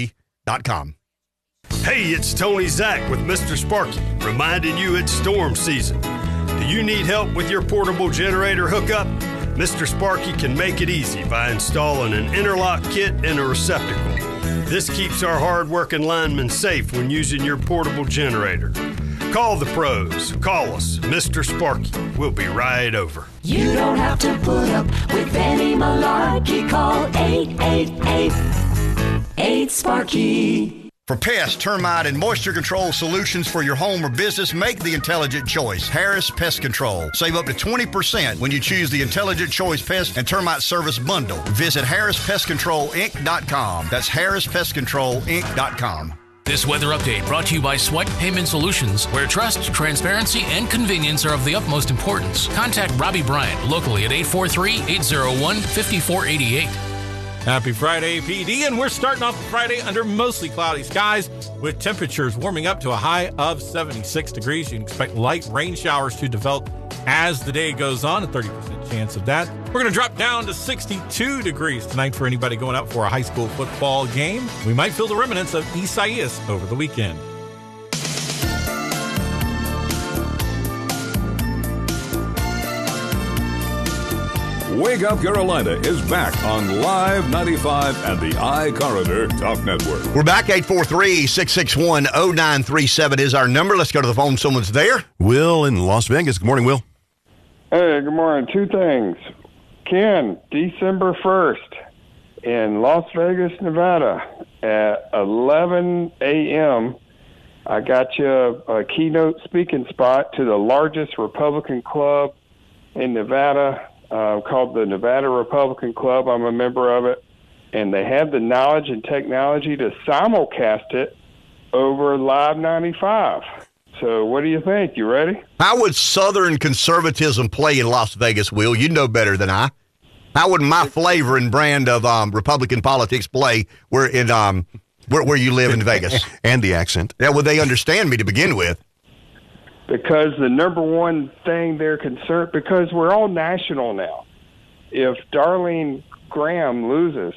dot com. Hey, it's Tony Zach with Mister Sparky, reminding you it's storm season. Do you need help with your portable generator hookup? Mister Sparky can make it easy by installing an interlock kit and a receptacle. This keeps our hard-working linemen safe when using your portable generator. Call the pros. Call us, Mister Sparky. We'll be right over. You don't have to put up with any malarkey. Call eight eight eight, eight Sparky. For pest, termite, and moisture control solutions for your home or business, make the intelligent choice. Harris Pest Control. Save up to twenty percent when you choose the Intelligent Choice Pest and Termite Service Bundle. Visit Harris Pest Control Inc dot com. That's Harris Pest Control Inc dot com. This weather update brought to you by Swipe Payment Solutions, where trust, transparency, and convenience are of the utmost importance. Contact Robbie Bryant locally at eight four three, eight zero one, five four eight eight. Happy Friday, P D, and we're starting off Friday under mostly cloudy skies with temperatures warming up to a high of seventy-six degrees. You can expect light rain showers to develop as the day goes on, a thirty percent chance of that. We're going to drop down to sixty-two degrees tonight for anybody going out for a high school football game. We might feel the remnants of Isaias over the weekend. Wake Up Carolina is back on Live ninety-five and the iCorridor Talk Network. We're back. Eight four three, six six one, zero nine three seven is our number. Let's go to the phone. Someone's there. Will in Las Vegas. Good morning, Will. Hey, good morning. Two things. Ken, December first in Las Vegas, Nevada at eleven a.m., I got you a, a keynote speaking spot to the largest Republican club in Nevada, Uh, called the Nevada Republican Club. I'm a member of it, and they have the knowledge and technology to simulcast it over Live ninety-five. So what do you think? You ready? How would Southern conservatism play in Las Vegas, Will? You know better than I. How would my flavor and brand of um, Republican politics play where in um where, where you live in Vegas? And the accent. Yeah, would they understand me to begin with? Because the number one thing they're concerned, because we're all national now. If Darlene Graham loses,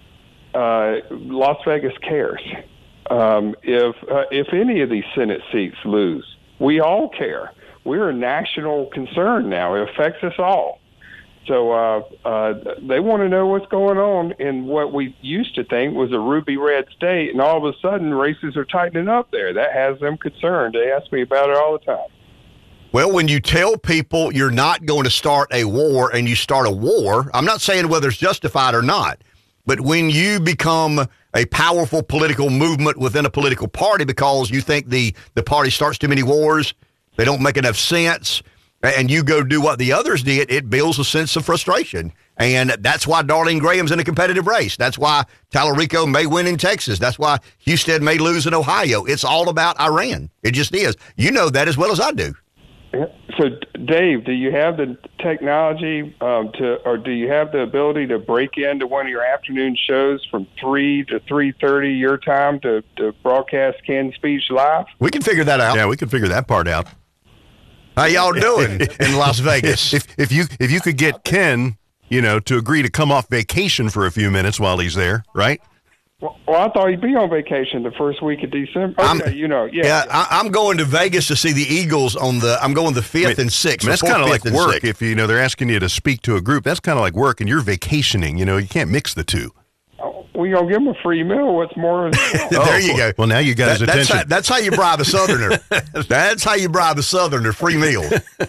uh, Las Vegas cares. Um, if uh, if any of these Senate seats lose, we all care. We're a national concern now. It affects us all. So uh, uh, they want to know what's going on in what we used to think was a ruby red state, and all of a sudden races are tightening up there. That has them concerned. They ask me about it all the time. Well, when you tell people you're not going to start a war and you start a war, I'm not saying whether it's justified or not, but when you become a powerful political movement within a political party because you think the, the party starts too many wars, they don't make enough sense, and you go do what the others did, it builds a sense of frustration. And that's why Darlene Graham's in a competitive race. That's why Tallarico may win in Texas. That's why Houston may lose in Ohio. It's all about Iran. It just is. You know that as well as I do. So, Dave, do you have the technology um, to, or do you have the ability to break into one of your afternoon shows from three to three thirty your time to, to broadcast Ken's speech live? We can figure that out. Yeah, we can figure that part out. How y'all doing in Las Vegas? If if you if you could get Ken, you know, to agree to come off vacation for a few minutes while he's there, right? Well, well I thought he'd be on vacation the first week of December. Okay, I'm, you know, yeah. Yeah, I, I'm going to Vegas to see the Eagles on the. I'm going the fifth I mean, and sixth. I mean, that's kind of like work. If you know they're asking you to speak to a group, that's kind of like work, and you're vacationing. You know, you can't mix the two. We gonna give him a free meal. What's more? There you go. Well, now you got his that, attention. That's how, that's how you bribe a Southerner. That's how you bribe a Southerner. Free meal.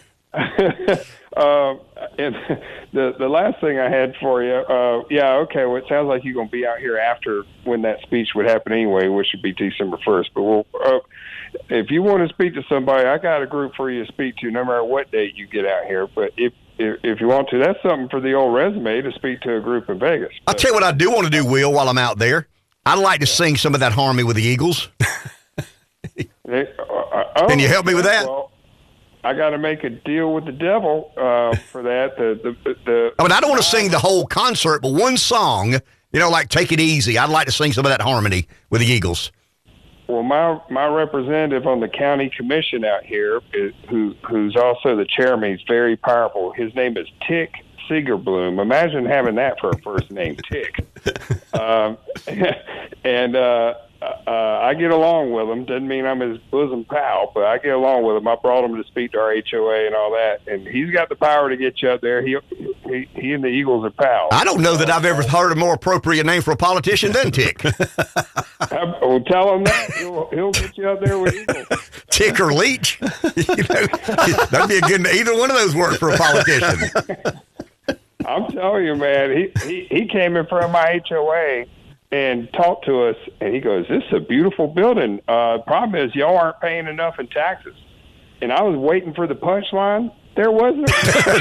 uh, and the the last thing I had for you, uh, yeah, okay. Well, it sounds like you're gonna be out here after when that speech would happen anyway, which would be December first. But we'll, uh, if you want to speak to somebody, I got a group for you to speak to, no matter what date you get out here. But if If, if you want to, that's something for the old resume to speak to a group in Vegas. I'll tell you what I do want to do, Will, while I'm out there. I'd like to sing some of that Harmony with the Eagles. They, uh, oh, Can you help me with that? Well, I got to make a deal with the devil uh, for that. The, the, the, I mean, I don't want to sing the whole concert, but one song, you know, like Take It Easy. I'd like to sing some of that Harmony with the Eagles. Well, my my representative on the county commission out here, is, who who's also the chairman, he's very powerful. His name is Tick Seegerbloom. Imagine having that for a first name, Tick. um, and uh, uh, I get along with him. Doesn't mean I'm his bosom pal, but I get along with him. I brought him to speak to our H O A and all that, and he's got the power to get you up there. He he, he and the Eagles are pals. I don't know that I've ever heard a more appropriate name for a politician than Tick. Well, tell him that. He'll, he'll get you up there with Eagles. Tick or Leach. You know, that'd be a good. Either one of those work for a politician. I'm telling you, man. He, he he came in front of my H O A and talked to us, and he goes, "This is a beautiful building. Uh, problem is, y'all aren't paying enough in taxes." And I was waiting for the punchline. There wasn't.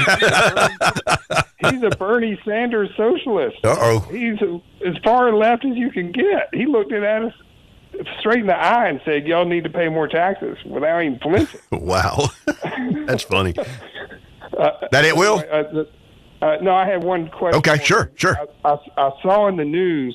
He's a Bernie Sanders socialist. Uh-oh. He's a, as far left as you can get. He looked at us straight in the eye and said, "Y'all need to pay more taxes," without even flinching. Wow. That's funny. Uh, that it, Will? Uh, uh, no, I had one question. Okay, sure, sure. I, I, I saw in the news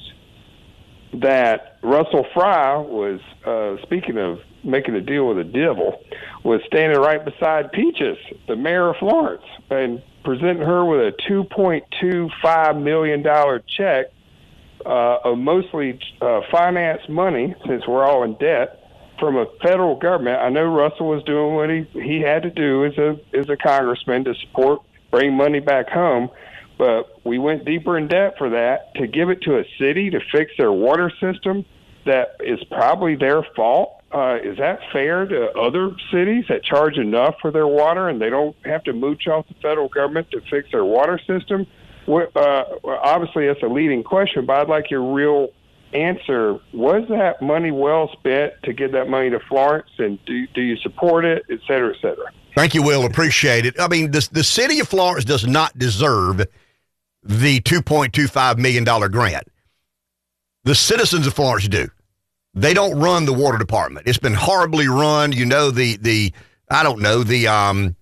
that Russell Fry was, uh, speaking of making a deal with the devil, was standing right beside Peaches, the mayor of Florence, and presenting her with a two point two five million dollars check uh, of mostly uh, finance money, since we're all in debt, from a federal government. I know Russell was doing what he, he had to do as a as a congressman to support, bring money back home, but we went deeper in debt for that to give it to a city to fix their water system that is probably their fault. Uh, is that fair to other cities that charge enough for their water and they don't have to mooch off the federal government to fix their water system? Uh, obviously, that's a leading question, but I'd like your real answer. Was that money well spent to give that money to Florence, and do, do you support it, et cetera, et cetera? Thank you, Will. Appreciate it. I mean, the, the city of Florence does not deserve the two point two five million dollars grant. The citizens of Florence do. They don't run the water department. It's been horribly run. You know, the, the I don't know, the um,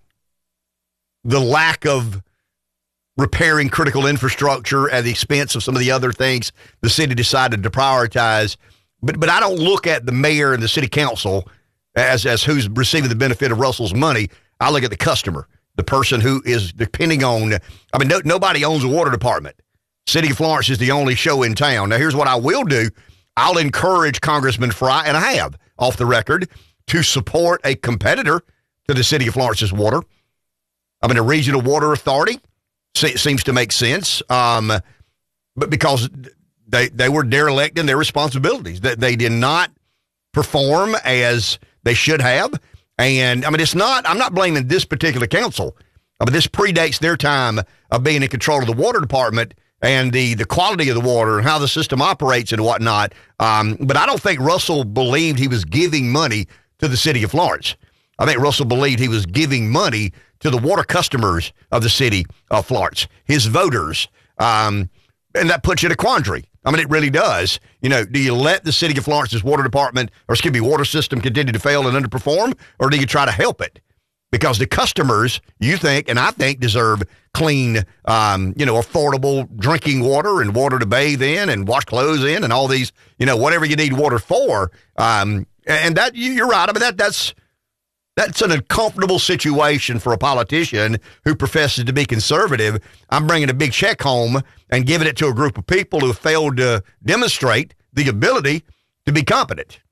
the lack of repairing critical infrastructure at the expense of some of the other things the city decided to prioritize. But but I don't look at the mayor and the city council as, as who's receiving the benefit of Russell's money. I look at the customer, the person who is depending on, I mean, no, nobody owns a water department. City of Florence is the only show in town. Now, here's what I will do. I'll encourage Congressman Fry, and I have, off the record, to support a competitor to the City of Florence's water. I mean, a regional water authority se- seems to make sense, um, but because they they were derelict in their responsibilities. That they, they did not perform as they should have. And, I mean, it's not, I'm not blaming this particular council. I mean, this predates their time of being in control of the water department and the, the quality of the water and how the system operates and whatnot. Um, but I don't think Russell believed he was giving money to the city of Florence. I think Russell believed he was giving money to the water customers of the city of Florence, his voters. Um, and that puts you in a quandary. I mean, it really does. You know, do you let the city of Florence's water department, or excuse me, water system continue to fail and underperform, or do you try to help it? Because the customers, you think, and I think, deserve clean, um, you know, affordable drinking water and water to bathe in and wash clothes in and all these, you know, whatever you need water for. Um, and that, you're right. I mean, that that's that's an uncomfortable situation for a politician who professes to be conservative. I'm bringing a big check home and giving it to a group of people who have failed to demonstrate the ability to be competent.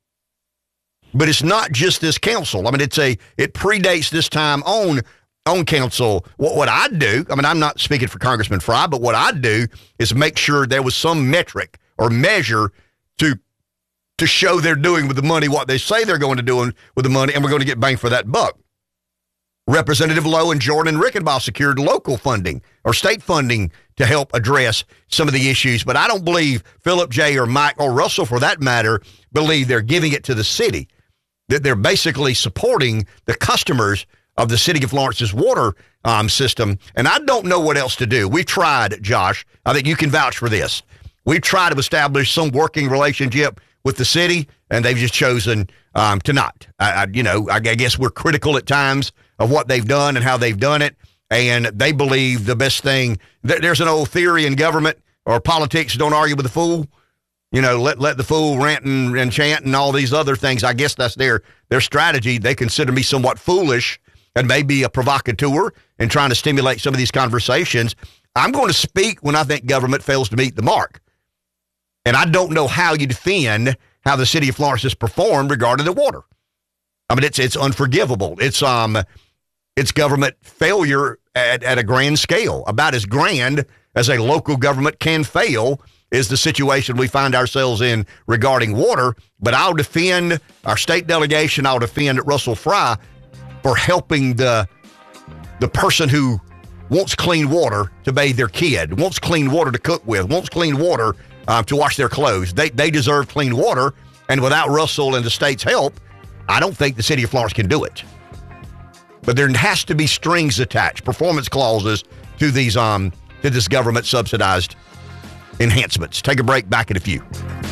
But it's not just this council. I mean, it's a it predates this time on on council. What what I do, I mean, I'm not speaking for Congressman Fry, but what I do is make sure there was some metric or measure to to show they're doing with the money what they say they're going to do with the money, and we're going to get bang for that buck. Representative Lowe and Jordan Rickenbaugh secured local funding or state funding to help address some of the issues. But I don't believe Philip J. or Mike or Russell, for that matter, believe they're giving it to the city. That they're basically supporting the customers of the City of Florence's water um, system. And I don't know what else to do. We've tried, Josh. I think you can vouch for this. We've tried to establish some working relationship with the city, and they've just chosen um, to not. I, I, you know, I, I guess we're critical at times of what they've done and how they've done it, and they believe the best thing. Th- there's an old theory in government or politics: don't argue with the fool. You know, let let the fool rant and, and chant and all these other things. I guess that's their their strategy. They consider me somewhat foolish and maybe a provocateur in trying to stimulate some of these conversations. I'm going to speak when I think government fails to meet the mark. And I don't know how you defend how the city of Florence has performed regarding the water. I mean, it's it's unforgivable. It's um, it's government failure at, at a grand scale. About as grand as a local government can fail is the situation we find ourselves in regarding water. But I'll defend our state delegation. I'll defend Russell Fry for helping the the person who wants clean water to bathe their kid, wants clean water to cook with, wants clean water uh, to wash their clothes. They they deserve clean water, and without Russell and the state's help, I don't think the city of Florence can do it. But there has to be strings attached, performance clauses to these um to this government subsidized enhancements. Take a break. Back in a few.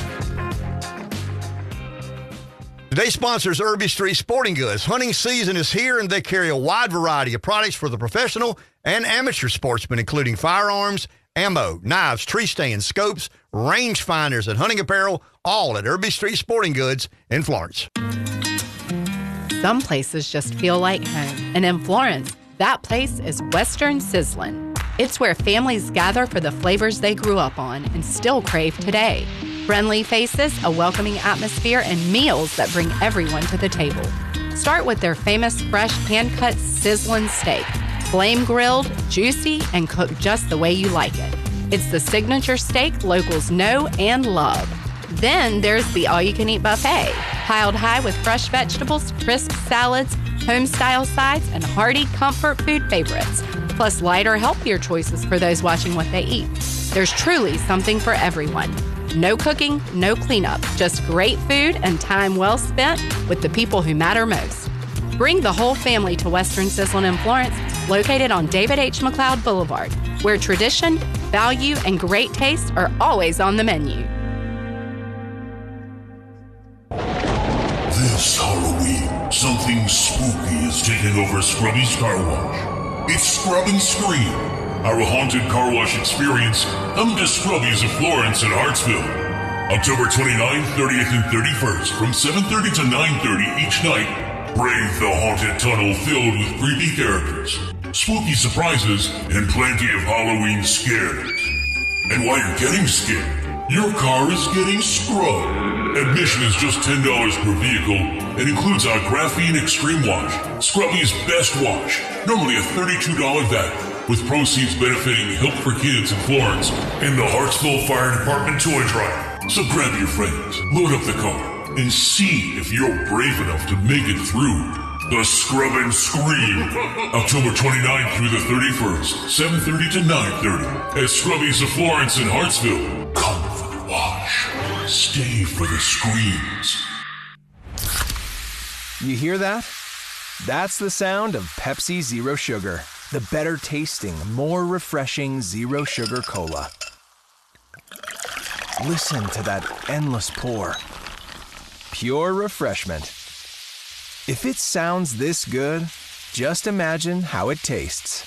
Today's sponsor is Irby Street Sporting Goods. Hunting season is here, and they carry a wide variety of products for the professional and amateur sportsmen, including firearms, ammo, knives, tree stands, scopes, range finders, and hunting apparel, all at Irby Street Sporting Goods in Florence. Some places just feel like home. And in Florence, that place is Western Sizzlin'. It's where families gather for the flavors they grew up on and still crave today. Friendly faces, a welcoming atmosphere, and meals that bring everyone to the table. Start with their famous fresh hand-cut sizzlin' steak. Flame grilled, juicy, and cooked just the way you like it. It's the signature steak locals know and love. Then there's the all-you-can-eat buffet, piled high with fresh vegetables, crisp salads, home-style sides, and hearty comfort food favorites, plus lighter, healthier choices for those watching what they eat. There's truly something for everyone. No cooking, no cleanup, just great food and time well spent with the people who matter most. Bring the whole family to Western Sizzlin' in Florence, located on David H. McLeod Boulevard, where tradition, value, and great taste are always on the menu. This Halloween, something spooky is taking over Scrubby's Car Wash. It's Scrub and Scream, our haunted car wash experience coming to Scrubby's of Florence and Hartsville. October twenty-ninth, thirtieth, and thirty-first from seven thirty to nine thirty each night. Brave the haunted tunnel filled with creepy characters, spooky surprises, and plenty of Halloween scares. And while you're getting scared, your car is getting scrubbed. Admission is just ten dollars per vehicle and includes our Graphene Extreme Wash, Scrubby's best wash, normally a thirty-two dollars value, with proceeds benefiting Help for Kids in Florence and the Hartsville Fire Department Toy Drive. So grab your friends, load up the car, and see if you're brave enough to make it through the Scrub and Scream. October twenty-ninth through the thirty-first, seven thirty to nine thirty at Scrubby's of Florence and Hartsville. Come for the wash. Stay for the screams. You hear that? That's the sound of Pepsi Zero Sugar, the better tasting, more refreshing zero sugar cola. Listen to that endless pour. Pure refreshment. If it sounds this good, just imagine how it tastes.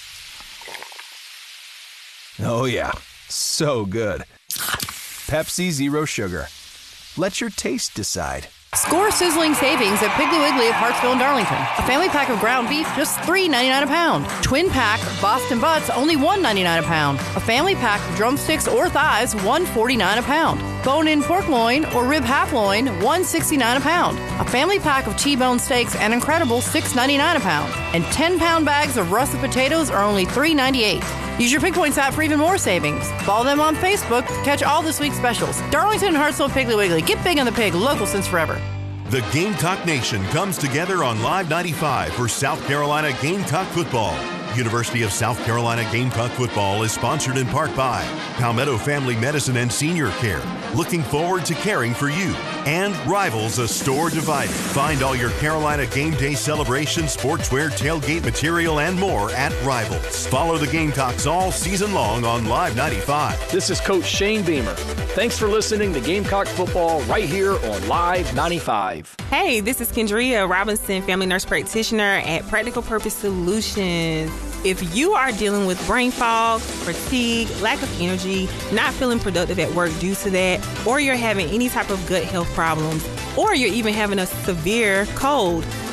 Oh yeah, so good. Pepsi Zero Sugar. Let your taste decide. Score sizzling savings at Piggly Wiggly of Hartsville and Darlington. A family pack of ground beef, just three ninety-nine a pound. Twin pack of Boston Butts, only one ninety-nine a pound. A family pack of drumsticks or thighs, one forty-nine a pound. Bone-in pork loin or rib half loin, one sixty-nine a pound. A family pack of T-bone steaks and Incredible, six ninety-nine a pound. And ten pound bags of russet potatoes are only three ninety-eight. Use your Pig Points app for even more savings. Follow them on Facebook to catch all this week's specials. Darlington, Hartsville, Piggly Wiggly. Get big on the pig, local since forever. The Gamecock Nation comes together on Live ninety-five for South Carolina Gamecock football. University of South Carolina Gamecock football is sponsored in part by Palmetto Family Medicine and Senior Care, looking forward to caring for you, and Rivals, a store divided. Find all your Carolina game day celebration, sportswear, tailgate material, and more at Rivals. Follow the Gamecocks all season long on Live ninety-five. This is Coach Shane Beamer. Thanks for listening to Gamecock football right here on Live ninety-five. Hey, this is Kendria Robinson, family nurse practitioner at Practical Purpose Solutions. If you are dealing with brain fog, fatigue, lack of energy, not feeling productive at work due to that, or you're having any type of gut health problems, or you're even having a severe cold,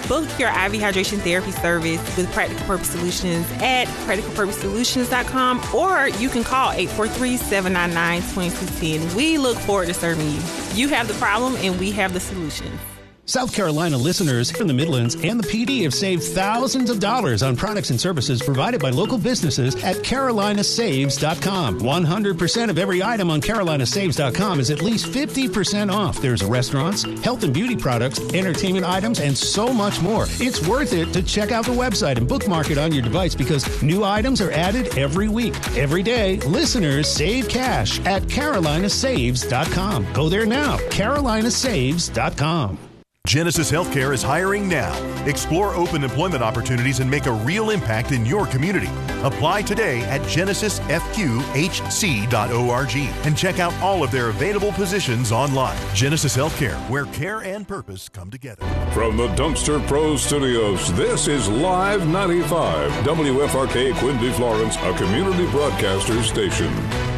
Book your I V hydration therapy service with Practical Purpose Solutions at practical purpose solutions dot com, or you can call eight four three, seven nine nine, two two one zero. We look forward to serving you. You have the problem and we have the solution. South Carolina listeners in the Midlands and the P D have saved thousands of dollars on products and services provided by local businesses at carolina saves dot com. one hundred percent of every item on carolina saves dot com is at least fifty percent off. There's restaurants, health and beauty products, entertainment items, and so much more. It's worth it to check out the website and bookmark it on your device because new items are added every week. Every day, listeners save cash at carolina saves dot com. Go there now, carolina saves dot com. Genesis Healthcare is hiring now. Explore open employment opportunities and make a real impact in your community. Apply today at genesis f q h c dot org and check out all of their available positions online. Genesis Healthcare, where care and purpose come together. From the Dumpster Pro Studios, this is Live ninety-five, W F R K Quincy, Florence, a community broadcaster station.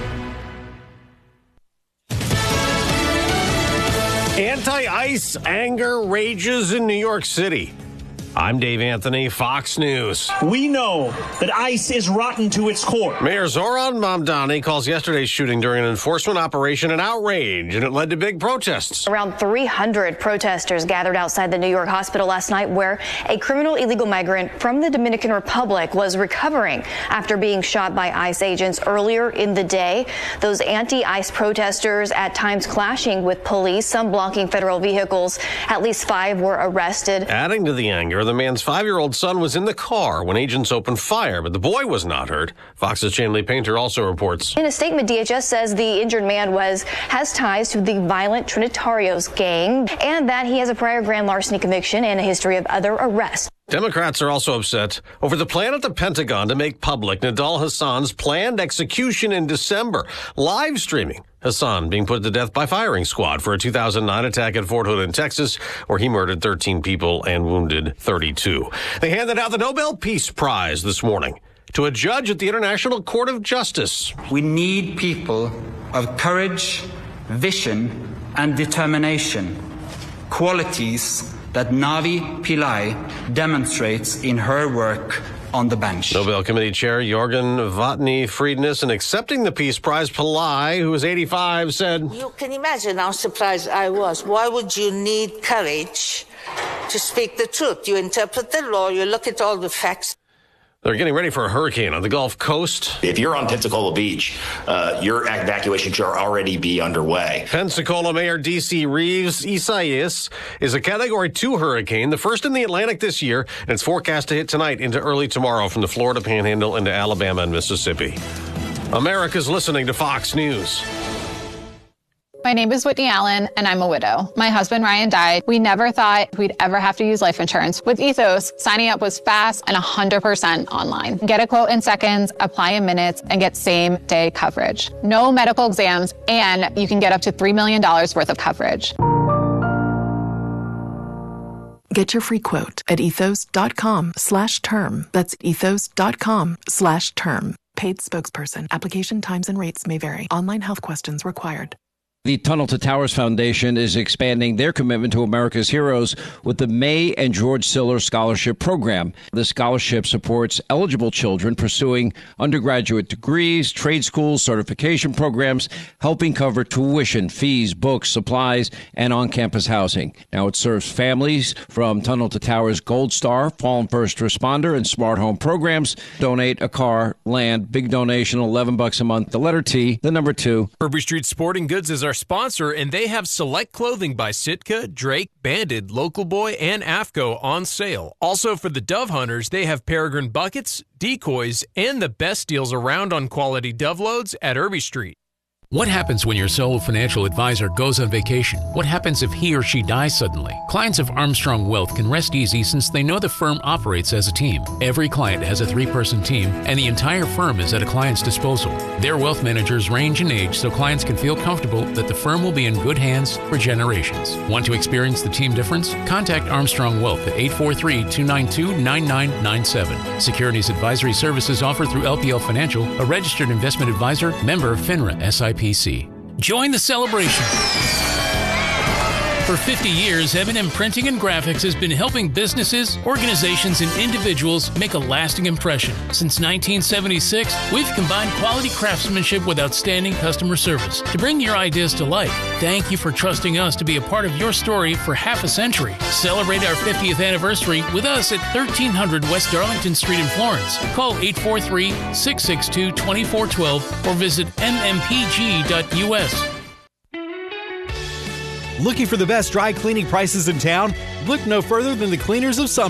Anti-ICE anger rages in New York City. I'm Dave Anthony, Fox News. We know that ICE is rotten to its core. Mayor Zoran Mamdani calls yesterday's shooting during an enforcement operation an outrage, and it led to big protests. Around three hundred protesters gathered outside the New York hospital last night where a criminal illegal migrant from the Dominican Republic was recovering after being shot by ICE agents earlier in the day. Those anti-ICE protesters at times clashing with police, some blocking federal vehicles. At least five were arrested. Adding to the anger, the man's five-year-old son was in the car when agents opened fire, but the boy was not hurt. Fox's Chanley Painter also reports. In a statement, D H S says the injured man was has ties to the violent Trinitarios gang and that he has a prior grand larceny conviction and a history of other arrests. Democrats are also upset over the plan at the Pentagon to make public Nidal Hassan's planned execution in December, live streaming Hassan being put to death by firing squad for a two thousand nine attack at Fort Hood in Texas, where he murdered thirteen people and wounded thirty-two. They handed out the Nobel Peace Prize this morning to a judge at the International Court of Justice. We need people of courage, vision, and determination, qualities that Navi Pillai demonstrates in her work on the bench. Nobel Committee Chair Jorgen Vatni Friedness, in accepting the Peace Prize, Pillai, who was eighty-five, said, "You can imagine how surprised I was. Why would you need courage to speak the truth? You interpret the law, you look at all the facts." They're getting ready for a hurricane on the Gulf Coast. If you're on Pensacola Beach, uh, your evacuation should already be underway. Pensacola Mayor D C Reeves Isaias is a Category two hurricane, the first in the Atlantic this year, and it's forecast to hit tonight into early tomorrow from the Florida Panhandle into Alabama and Mississippi. America's listening to Fox News. My name is Whitney Allen, and I'm a widow. My husband, Ryan, died. We never thought we'd ever have to use life insurance. With Ethos, signing up was fast and one hundred percent online. Get a quote in seconds, apply in minutes, and get same-day coverage. No medical exams, and you can get up to three million dollars worth of coverage. Get your free quote at ethos.com slash term. That's ethos.com slash term. Paid spokesperson. Application times and rates may vary. Online health questions required. The Tunnel to Towers Foundation is expanding their commitment to America's heroes with the May and George Siller Scholarship Program. The scholarship supports eligible children pursuing undergraduate degrees, trade schools, certification programs, helping cover tuition, fees, books, supplies, and on-campus housing. Now it serves families from Tunnel to Towers Gold Star, Fallen First Responder, and Smart Home programs. Donate a car, land, big donation, eleven bucks a month. The letter T, the number two. Kirby Street Sporting Goods is our sponsor, and they have select clothing by Sitka, Drake, Banded, Local Boy, and AFCO on sale. Also for the dove hunters, they have Peregrine buckets, decoys, and the best deals around on quality dove loads at Irby Street. What happens when your sole financial advisor goes on vacation? What happens if he or she dies suddenly? Clients of Armstrong Wealth can rest easy since they know the firm operates as a team. Every client has a three-person team, and the entire firm is at a client's disposal. Their wealth managers range in age so clients can feel comfortable that the firm will be in good hands for generations. Want to experience the team difference? Contact Armstrong Wealth at eight four three, two nine two, nine nine nine seven. Securities advisory services offered through L P L Financial, a registered investment advisor, member FINRA S I P C. Join the celebration. For fifty years, M and M Printing and Graphics has been helping businesses, organizations, and individuals make a lasting impression. Since nineteen seventy-six, we've combined quality craftsmanship with outstanding customer service to bring your ideas to life. Thank you for trusting us to be a part of your story for half a century. Celebrate our fiftieth anniversary with us at thirteen hundred West Darlington Street in Florence. Call eight four three, six six two, two four one two or visit m m p g dot u s. Looking for the best dry cleaning prices in town? Look no further than the Cleaners of Summer.